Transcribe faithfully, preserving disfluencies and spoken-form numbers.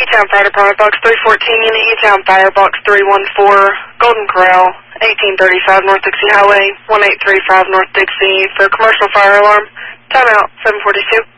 E-Town Fire Department, Box three fourteen, Unit E-Town Fire, Box three one four, Golden Corral, eighteen thirty-five North Dixie Highway, one eight three five North Dixie, for commercial fire alarm. Timeout, seven forty-two.